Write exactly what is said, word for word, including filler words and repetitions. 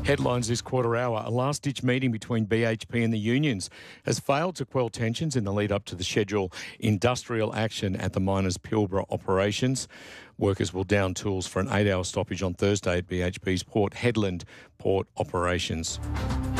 Headlines this quarter hour. A last-ditch meeting between B H P and the unions has failed to quell tensions in the lead-up to the scheduled industrial action at the miners' Pilbara operations. Workers will down tools for an eight-hour stoppage on Thursday at B H P's Port Hedland port operations.